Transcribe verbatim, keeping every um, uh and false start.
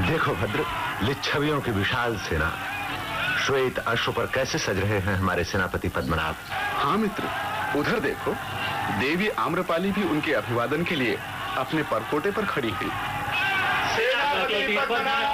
देखो भद्र, लिच्छवियों की विशाल सेना श्वेत अश्व पर कैसे सज रहे हैं हमारे सेनापति पद्मनाभ। हाँ मित्र, उधर देखो, देवी आम्रपाली भी उनके अभिवादन के लिए अपने परकोटे पर खड़ी हुई।